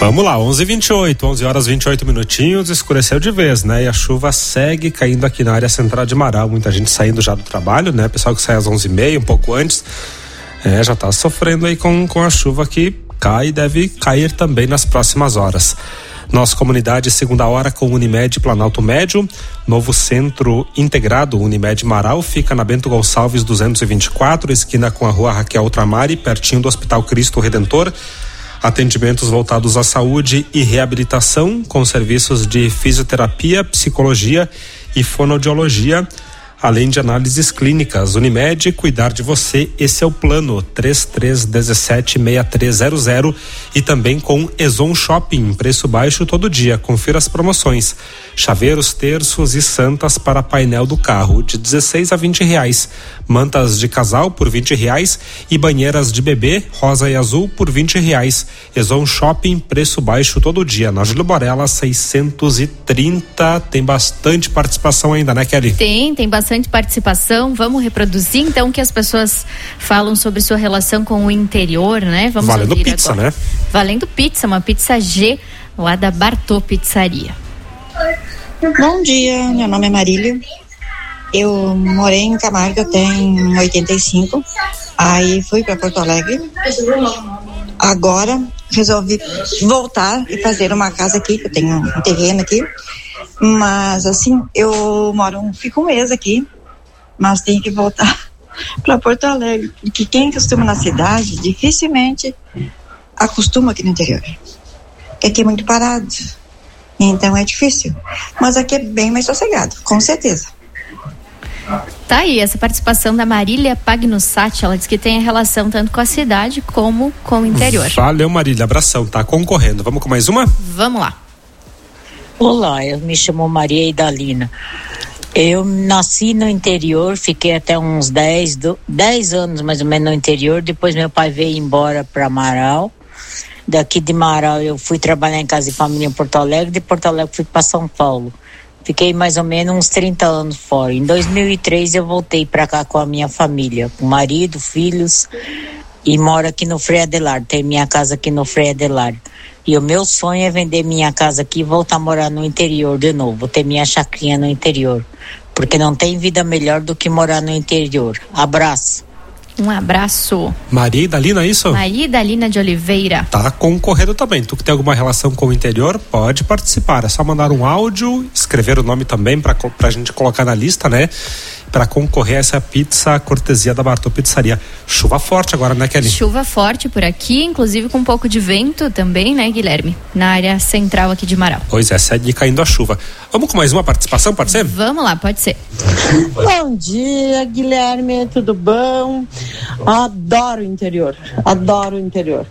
Vamos lá, 11h28, 11 horas 28 minutinhos, escureceu de vez, né? E a chuva segue caindo aqui na área central de Marau, muita gente saindo já do trabalho, né? Pessoal que sai às 11h30, um pouco antes, já tá sofrendo aí com a chuva que cai e deve cair também nas próximas horas. Nossa comunidade segunda hora com Unimed Planalto Médio, novo centro integrado Unimed Marau, fica na Bento Gonçalves 224, esquina com a rua Raquel Ultramari, pertinho do Hospital Cristo Redentor. Atendimentos voltados à saúde e reabilitação, com serviços de fisioterapia, psicologia e fonoaudiologia, além de análises clínicas. Unimed, cuidar de você, esse é o plano 3317-6300 e também com Ezon Shopping, preço baixo todo dia. Confira as promoções. Chaveiros, terços e santas para painel do carro de R$16 a R$20. Mantas de casal por R$20 e banheiras de bebê, rosa e azul por R$20. Ezon Shopping, preço baixo todo dia. Na Júlio Borella 630. Tem bastante participação ainda, né, Kelly? Tem bastante participação. Vamos reproduzir então o que as pessoas falam sobre sua relação com o interior, né? Vamos valendo pizza, agora, né? Valendo pizza, uma pizza G lá da Bartô Pizzaria. Bom dia, meu nome é Marília. Eu morei em Camargo até em 85. Aí fui para Porto Alegre. Agora resolvi voltar e fazer uma casa aqui, que eu tenho um terreno aqui. Mas assim, fico um mês aqui, mas tenho que voltar para Porto Alegre, porque quem costuma na cidade dificilmente acostuma aqui no interior, porque aqui é muito parado, então é difícil, mas aqui é bem mais sossegado, com certeza. Tá aí, essa participação da Marília Pagnussati, ela diz que tem a relação tanto com a cidade como com o interior. Valeu, Marília, abração, tá concorrendo. Vamos com mais uma? Vamos lá. Olá, eu me chamo Maria Idalina. Eu nasci no interior, fiquei até uns 10 anos mais ou menos no interior. Depois meu pai veio embora para Marau. Daqui de Marau eu fui trabalhar em casa de família em Porto Alegre. De Porto Alegre fui para São Paulo. Fiquei mais ou menos uns 30 anos fora. Em 2003 eu voltei para cá com a minha família, com marido, filhos, e moro aqui no Frei Adelardo. Tenho minha casa aqui no Frei Adelardo. E o meu sonho é vender minha casa aqui e voltar a morar no interior de novo, ter minha chacrinha no interior, porque não tem vida melhor do que morar no interior. Abraço. Um abraço. Maria Idalina, é isso? Maria Idalina de Oliveira. Tá concorrendo também. Tu que tem alguma relação com o interior, pode participar. É só mandar um áudio, escrever o nome também pra gente colocar na lista, né? Para concorrer a essa pizza cortesia da Bartô Pizzaria. Chuva forte agora, né, Kelly? Chuva forte por aqui, inclusive com um pouco de vento também, né, Guilherme? Na área central aqui de Marau. Pois é, segue caindo a chuva. Vamos com mais uma participação, pode ser? Vamos lá, pode ser. Bom dia, Guilherme, tudo bom? Adoro o interior, adoro o interior.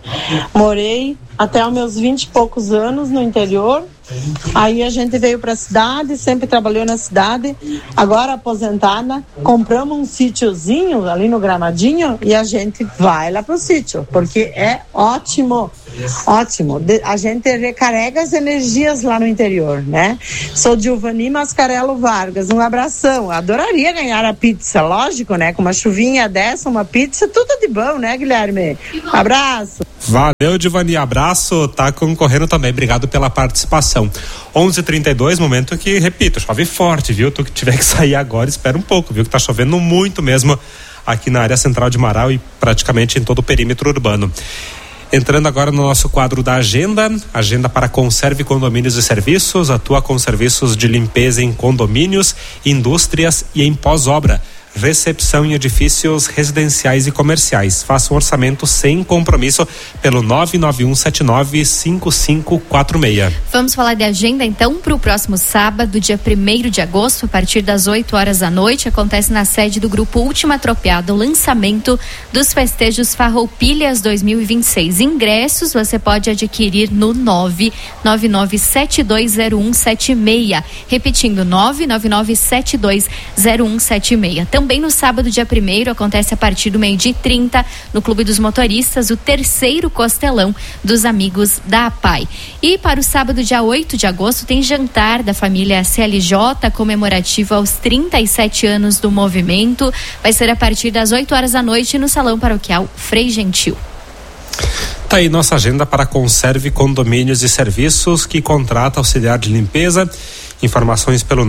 Morei até os meus 20 e poucos anos no interior. Aí a gente veio para a cidade, sempre trabalhou na cidade. Agora aposentada, compramos um sítiozinho ali no Gramadinho e a gente vai lá pro sítio, porque é ótimo, ótimo. A gente recarrega as energias lá no interior, né? Sou Giovanni Mascarello Vargas, um abração. Adoraria ganhar a pizza, lógico, né? Com uma chuvinha dessa, uma pizza, tudo de bom, né, Guilherme? Abraço. Valeu, Giovanni, abraço, tá concorrendo também, obrigado pela participação. 11h32, momento que, repito, chove forte, viu? Tu que tiver que sair agora, espera um pouco, viu? Que tá chovendo muito mesmo aqui na área central de Marau e praticamente em todo o perímetro urbano. Entrando agora no nosso quadro da agenda para Conserve Condomínios e Serviços, atua com serviços de limpeza em condomínios, indústrias e em pós-obra. Recepção em edifícios residenciais e comerciais. Faça um orçamento sem compromisso pelo 991795546. Vamos falar de agenda então para o próximo sábado, dia 1º de agosto, a partir das 8 horas da noite, acontece na sede do Grupo Última Tropiada o lançamento dos festejos Farroupilhas 2026. Ingressos você pode adquirir no 999720176. Repetindo, 999720176. Também no sábado, dia 1º, acontece a partir do 12h30 no Clube dos Motoristas, o 3º Costelão dos Amigos da APAI. E para o sábado, dia 8 de agosto, tem jantar da família CLJ comemorativo aos 37 anos do movimento. Vai ser a partir das 8 horas da noite no Salão Paroquial Frei Gentil. Tá aí nossa agenda para a Conserve Condomínios e Serviços, que contrata auxiliar de limpeza. Informações pelo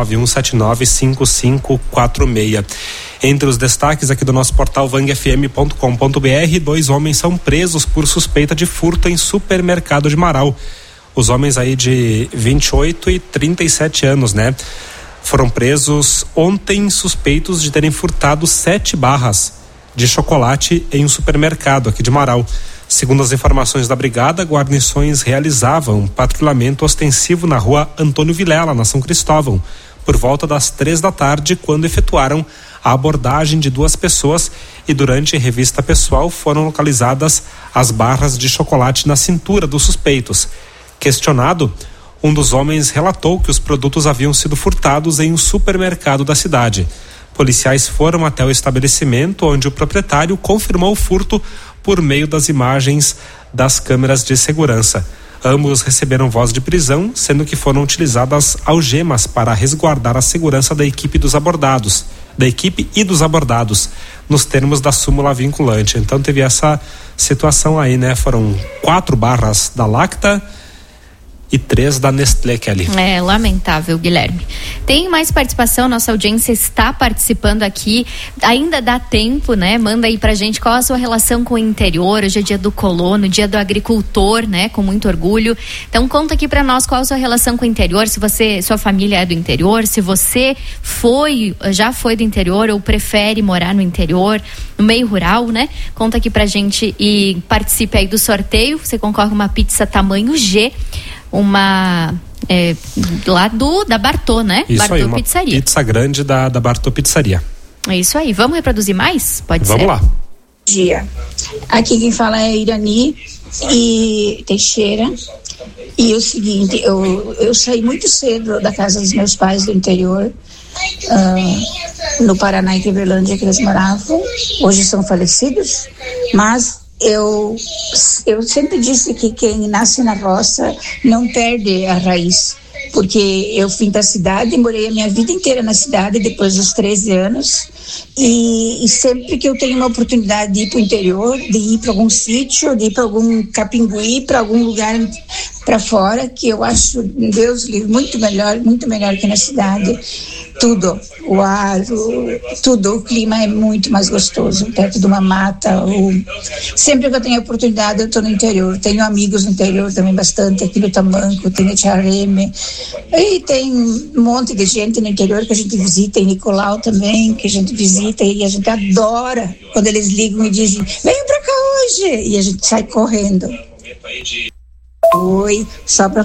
991795546. Entre os destaques aqui do nosso portal vangfm.com.br, 2 homens são presos por suspeita de furto em supermercado de Marau. Os homens aí de 28 e 37 anos, né? Foram presos ontem suspeitos de terem furtado 7 barras de chocolate em um supermercado aqui de Marau. Segundo as informações da brigada, guarnições realizavam patrulhamento ostensivo na rua Antônio Vilela, na São Cristóvão, por volta das 3 da tarde, quando efetuaram a abordagem de 2 pessoas e durante a revista pessoal foram localizadas as barras de chocolate na cintura dos suspeitos. Questionado, um dos homens relatou que os produtos haviam sido furtados em um supermercado da cidade. Policiais foram até o estabelecimento, onde o proprietário confirmou o furto por meio das imagens das câmeras de segurança. Ambos receberam voz de prisão, sendo que foram utilizadas algemas para resguardar a segurança da equipe e dos abordados, nos termos da súmula vinculante. Então teve essa situação aí, né? Foram 4 barras da Lacta e 3 da Nestlé, Kelly. É lamentável, Guilherme. Tem mais participação, nossa audiência está participando aqui, ainda dá tempo, né? Manda aí pra gente qual a sua relação com o interior. Hoje é dia do colono, dia do agricultor, né? Com muito orgulho. Então conta aqui pra nós qual a sua relação com o interior, se sua família é do interior, se você já foi do interior ou prefere morar no interior, no meio rural, né? Conta aqui pra gente e participe aí do sorteio. Você concorre uma pizza tamanho G, lá da Bartô, né? Isso Bartô aí, uma Pizzaria. Pizza grande da Bartô Pizzaria. É isso aí. Vamos reproduzir mais? Pode ser? Vamos lá. Bom dia. Aqui quem fala é Irani e Teixeira. E é o seguinte, eu saí muito cedo da casa dos meus pais do interior, no Paraná, em Clevelândia, que eles moravam. Hoje são falecidos, mas eu sempre disse que quem nasce na roça não perde a raiz, porque eu vim da cidade e morei a minha vida inteira na cidade depois dos 13 anos e sempre que eu tenho uma oportunidade de ir para o interior, de ir para algum sítio, de ir para algum capinguí, para algum lugar para fora, que eu acho, Deus livre, muito melhor que na cidade. Tudo, o ar, tudo, o clima é muito mais gostoso, perto de uma mata. Sempre que eu tenho oportunidade, eu estou no interior. Tenho amigos no interior também bastante, aqui no Tamanco, tem no Tiareme, e tem um monte de gente no interior que a gente visita, em Nicolau também, que a gente visita, e a gente adora quando eles ligam e dizem, venham pra cá hoje, e a gente sai correndo. Oi, só para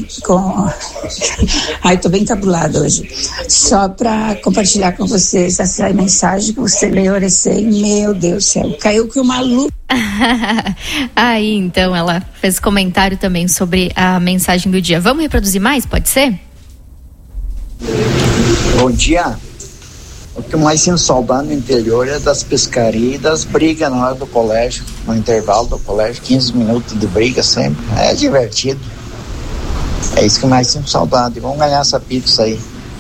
Ai, tô bem cabulada hoje. Só para compartilhar com vocês essa mensagem que você leu, meu Deus do céu, caiu que uma luz. Aí, então, ela fez comentário também sobre a mensagem do dia. Vamos reproduzir mais, pode ser? Bom dia. O que mais sinto saudade no interior é das pescarias e das brigas na hora do colégio, no intervalo do colégio, 15 minutos de briga sempre. É divertido. É isso que mais sinto saudade. Vamos ganhar essa pizza aí.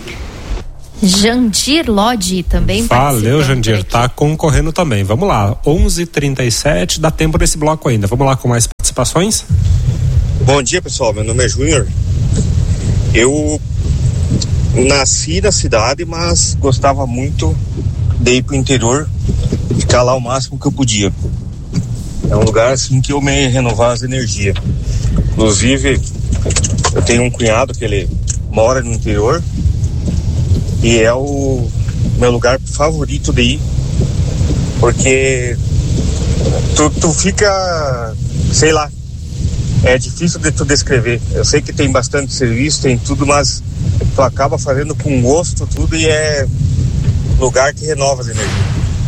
Jandir Lodi também Valeu, Jandir, tá concorrendo também. Vamos lá, 11h37, dá tempo nesse bloco ainda. Vamos lá com mais participações? Bom dia, pessoal, meu nome é Júnior. Eu nasci na cidade, mas gostava muito de ir pro interior, ficar lá o máximo que eu podia. É um lugar assim que eu me renovar as energias. Inclusive, eu tenho um cunhado que ele mora no interior e é o meu lugar favorito de ir, porque tu fica, sei lá, é difícil de tu descrever. Eu sei que tem bastante serviço, tem tudo, mas tu acaba fazendo com gosto tudo e é lugar que renova as energias.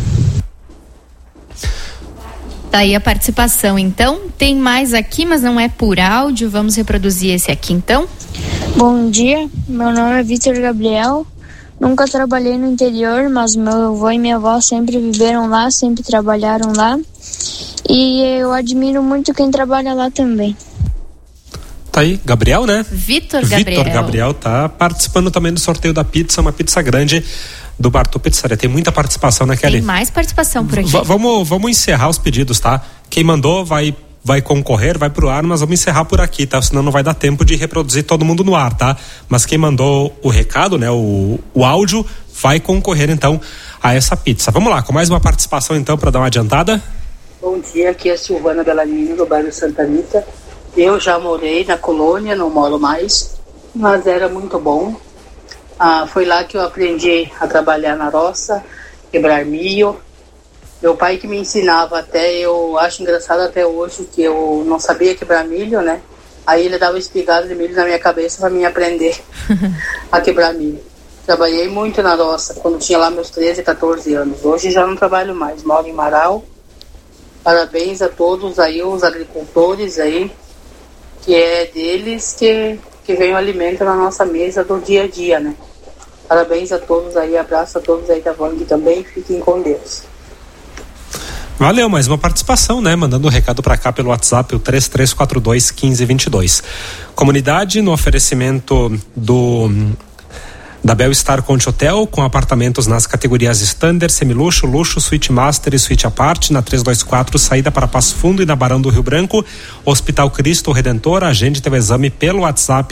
Tá aí a participação, então. Tem mais aqui, mas não é por áudio. Vamos reproduzir esse aqui, então. Bom dia, meu nome é Vitor Gabriel. Nunca trabalhei no interior, mas meu avô e minha avó sempre viveram lá, sempre trabalharam lá. E eu admiro muito quem trabalha lá também. Tá aí, Gabriel, né? Vitor Gabriel tá participando também do sorteio da pizza, uma pizza grande do Bartô Pizzaria. Tem muita participação, né, Kelly? Tem mais participação por aqui. Vamos encerrar os pedidos, tá? Quem mandou vai vai concorrer, vai pro ar, mas vamos encerrar por aqui, tá? Senão não vai dar tempo de reproduzir todo mundo no ar, tá? Mas quem mandou o recado, né, o áudio, vai concorrer então a essa pizza. Vamos lá, com mais uma participação então para dar uma adiantada. Bom dia, aqui é a Silvana Bellarmino, do bairro Santa Rita. Eu já morei na colônia, não moro mais, mas era muito bom. Foi lá que eu aprendi a trabalhar na roça, quebrar milho. Meu pai que me ensinava até, eu acho engraçado até hoje, que eu não sabia quebrar milho, né? Aí ele dava espigada de milho na minha cabeça para mim aprender a quebrar milho. Trabalhei muito na roça, quando tinha lá meus 13, 14 anos. Hoje já não trabalho mais, moro em Marau. Parabéns a todos aí, os agricultores aí, que é deles que vem o alimento na nossa mesa do dia a dia, né? Parabéns a todos aí, abraço a todos aí da Vang também, fiquem com Deus. Valeu, mais uma participação, né? Mandando um recado para cá pelo WhatsApp, o 3342-1522. Comunidade no oferecimento da Belstar Conte Hotel, com apartamentos nas categorias Standard, Semiluxo, Luxo, Suite Master e Suite Aparte, na 324, saída para Passo Fundo e na Barão do Rio Branco. Hospital Cristo Redentor, agende teu exame pelo WhatsApp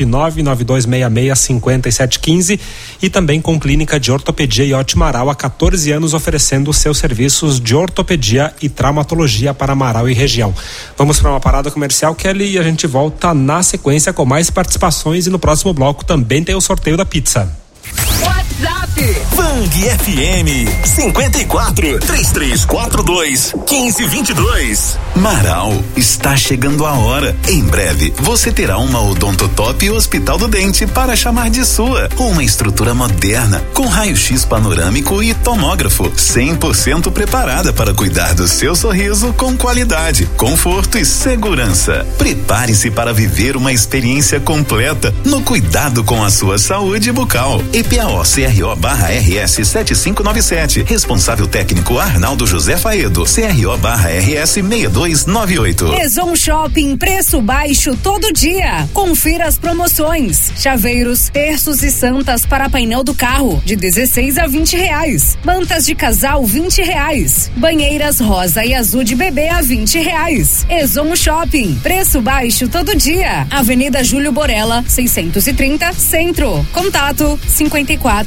992665715 e também com clínica de ortopedia Iote Marau, há 14 anos oferecendo seus serviços de ortopedia e traumatologia para Marau e região. Vamos para uma parada comercial, Kelly, e a gente volta na sequência com mais participações e no próximo bloco também tem o sorteio da pizza. WhatsApp Vang FM 54 3342 1522. Marau, está chegando a hora. Em breve você terá uma Odontotop Hospital do Dente para chamar de sua. Uma estrutura moderna com raio-x panorâmico e tomógrafo, 100% preparada para cuidar do seu sorriso com qualidade, conforto e segurança. Prepare-se para viver uma experiência completa no cuidado com a sua saúde bucal. EPAO CRO/RS 7597. Responsável técnico Arnaldo José Faedo. CRO/RS 6298. Ezon Shopping, preço baixo todo dia. Confira as promoções. Chaveiros, terços e santas para painel do carro, de 16 a 20 reais. Mantas de casal, 20 reais. Banheiras rosa e azul de bebê a 20 reais. Ezon Shopping, preço baixo todo dia. Avenida Júlio Borella, 630, Centro. Contato 54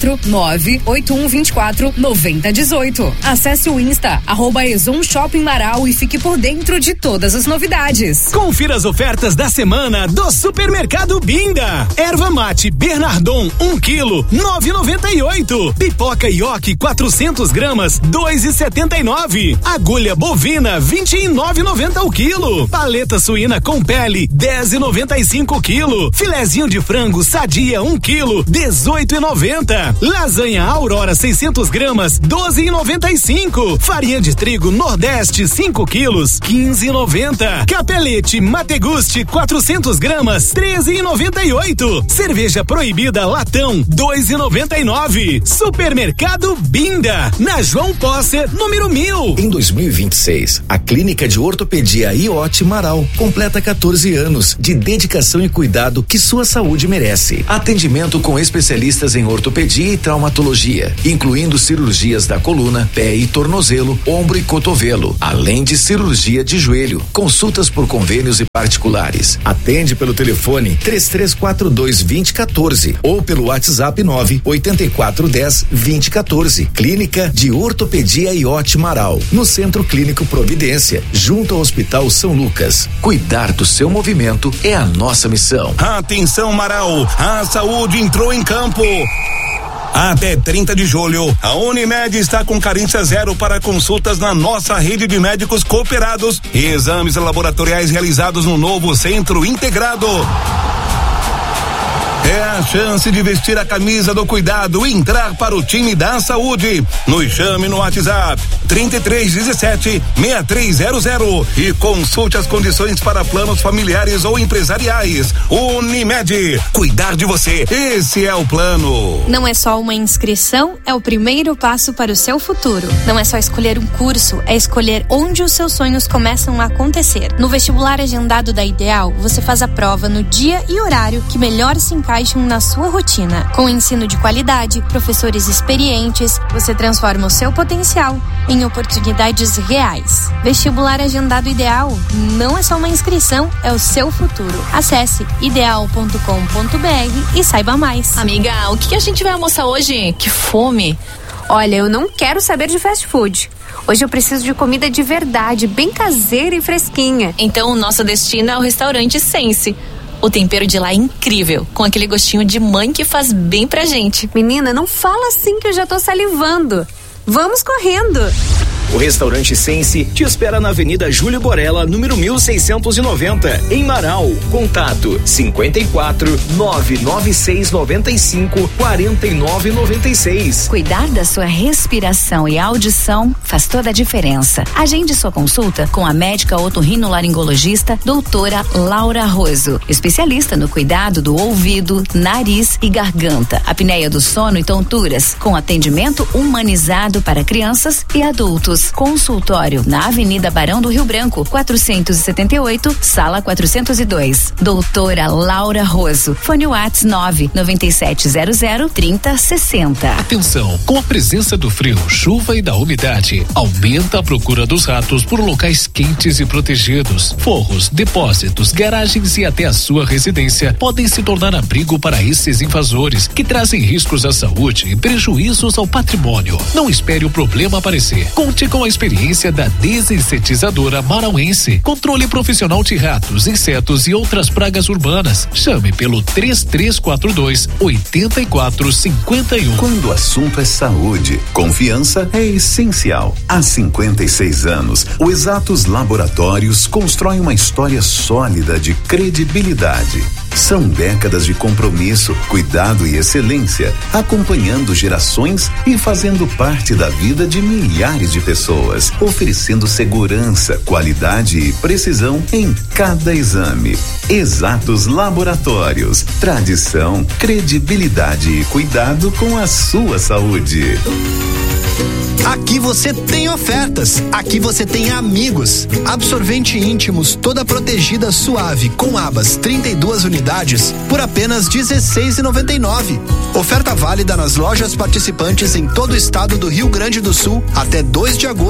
98124 9018. Acesse o Insta @Ezon Shopping Marau e fique por dentro de todas as novidades. Confira as ofertas da semana do Supermercado Binda. Erva mate Bernardon 1 kg 9,98. Pipoca Yoki 400 gramas 2,79. Agulha bovina 29,90 o quilo. Paleta suína com pele 10,95 o quilo. Filezinho de frango Sadia 1 kg 18,90. Lasanha Aurora 600 gramas 12,95. Farinha de trigo Nordeste 5 quilos 15,90. Capelete Mategusti 400 gramas 13,98. Cerveja proibida Latão 2,99. Supermercado Binda, na João Posse, número 1000. Em 2026, a Clínica de Ortopedia Iote Marau completa 14 anos de dedicação e cuidado que sua saúde merece. Atendimento com especialistas em ortopedia e traumatologia, incluindo cirurgias da coluna, pé e tornozelo, ombro e cotovelo, além de cirurgia de joelho. Consultas por convênios e particulares. Atende pelo telefone 3342-2014 ou pelo WhatsApp 98410-2014. Clínica de Ortopedia Iote Marau, no Centro Clínico Providência, junto ao Hospital São Lucas. Cuidar do seu movimento é a nossa missão. Atenção, Marau, a saúde entrou em campo. Até 30 de julho, a Unimed está com carência zero para consultas na nossa rede de médicos cooperados e exames laboratoriais realizados no novo Centro Integrado. É a chance de vestir a camisa do cuidado e entrar para o time da saúde. Nos chame no WhatsApp 3317-6300 e consulte as condições para planos familiares ou empresariais. Unimed, cuidar de você, esse é o plano. Não é só uma inscrição, é o primeiro passo para o seu futuro. Não é só escolher um curso, é escolher onde os seus sonhos começam a acontecer. No vestibular agendado da Ideal, você faz a prova no dia e horário que melhor se encaixa encaixam na sua rotina. Com ensino de qualidade, professores experientes, você transforma o seu potencial em oportunidades reais. Vestibular Agendado Ideal não é só uma inscrição, é o seu futuro. Acesse ideal.com.br e saiba mais. Amiga, o que a gente vai almoçar hoje? Que fome! Olha, eu não quero saber de fast food. Hoje eu preciso de comida de verdade, bem caseira e fresquinha. Então o nosso destino é o restaurante Sense. O tempero de lá é incrível, com aquele gostinho de mãe que faz bem pra gente. Menina, não fala assim que eu já tô salivando. Vamos correndo! O restaurante Sense te espera na Avenida Júlio Borella, número 1690, em Marau. Contato 54 996 95 49 96. Cuidar da sua respiração e audição faz toda a diferença. Agende sua consulta com a médica otorrinolaringologista doutora Laura Roso, especialista no cuidado do ouvido, nariz e garganta, apneia do sono e tonturas, com atendimento humanizado para crianças e adultos. Consultório na Avenida Barão do Rio Branco, 478, sala 402. Doutora Laura Roso. Fone Whats 997003060. Atenção, com a presença do frio, chuva e da umidade, aumenta a procura dos ratos por locais quentes e protegidos. Forros, depósitos, garagens e até a sua residência podem se tornar abrigo para esses invasores que trazem riscos à saúde e prejuízos ao patrimônio. Não espere o problema aparecer. Conte com a experiência da desinsetizadora marauense. Controle profissional de ratos, insetos e outras pragas urbanas. Chame pelo 3342-8451. Quando o assunto é saúde, confiança é essencial. Há 56 anos, o Exatos Laboratórios constrói uma história sólida de credibilidade. São décadas de compromisso, cuidado e excelência, acompanhando gerações e fazendo parte da vida de milhares de pessoas, oferecendo segurança, qualidade e precisão em cada exame. Exatos Laboratórios, tradição, credibilidade e cuidado com a sua saúde. Aqui você tem ofertas, aqui você tem amigos. Absorvente Íntimos, toda protegida suave, com abas, 32 unidades, por apenas R$16,99. Oferta válida nas lojas participantes em todo o estado do Rio Grande do Sul até 2 de agosto.